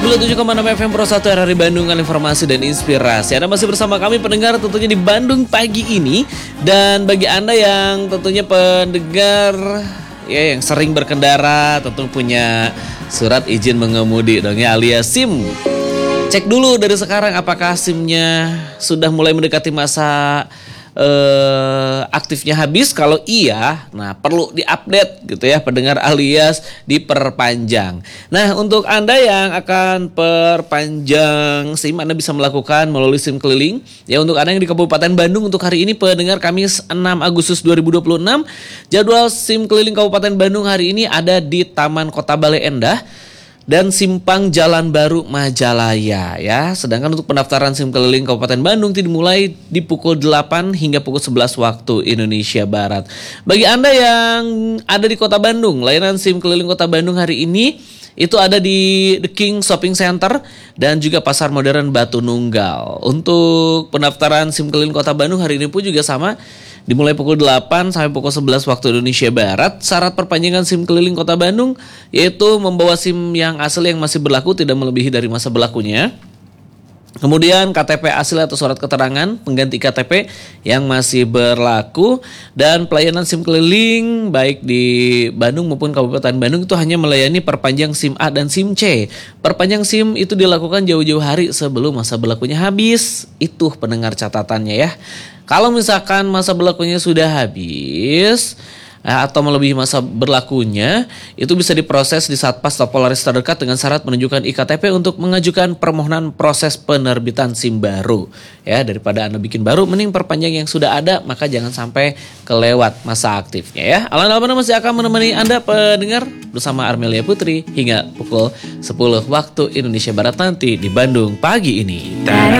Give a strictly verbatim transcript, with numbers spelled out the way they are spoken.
sembilan puluh tujuh koma enam F M Pro satu R R I Bandung dengan informasi dan inspirasi. Anda masih bersama kami pendengar tentunya di Bandung pagi ini. Dan bagi Anda yang tentunya pendengar ya yang sering berkendara, tentu punya surat izin mengemudi dong ya, alias SIM. Cek dulu dari sekarang apakah SIM-nya sudah mulai mendekati masa Uh, aktifnya habis. Kalau iya, nah perlu diupdate gitu ya pendengar, alias diperpanjang. Nah untuk Anda yang akan perpanjang SIM, Anda bisa melakukan melalui SIM keliling. Ya untuk Anda yang di Kabupaten Bandung, untuk hari ini pendengar Kamis enam Agustus dua ribu dua puluh enam, jadwal SIM keliling Kabupaten Bandung hari ini ada di Taman Kota Bale Endah dan Simpang Jalan Baru Majalaya ya. Sedangkan untuk pendaftaran SIM keliling Kabupaten Bandung dimulai di pukul delapan hingga pukul sebelas waktu Indonesia Barat. Bagi Anda yang ada di Kota Bandung, layanan SIM keliling Kota Bandung hari ini itu ada di The King Shopping Center dan juga Pasar Modern Batu Nunggal. Untuk pendaftaran SIM keliling Kota Bandung hari ini pun juga sama, dimulai pukul delapan sampai pukul sebelas waktu Indonesia Barat. Syarat perpanjangan SIM keliling Kota Bandung yaitu membawa SIM yang asli yang masih berlaku tidak melebihi dari masa berlakunya. Kemudian K T P asli atau surat keterangan pengganti K T P yang masih berlaku. Dan pelayanan SIM keliling baik di Bandung maupun Kabupaten Bandung itu hanya melayani perpanjang SIM A dan SIM C. Perpanjang SIM itu dilakukan jauh-jauh hari sebelum masa berlakunya habis. Itu pendengar catatannya ya. Kalau misalkan masa berlakunya sudah habis atau melebihi masa berlakunya, itu bisa diproses di Satpas atau Polaris terdekat dengan syarat menunjukkan I K T P untuk mengajukan permohonan proses penerbitan SIM baru. Ya, daripada Anda bikin baru, mending perpanjang yang sudah ada, maka jangan sampai kelewat masa aktifnya ya. Alan Almana masih akan menemani Anda pendengar bersama Armelia Putri hingga pukul sepuluh waktu Indonesia Barat nanti di Bandung pagi ini.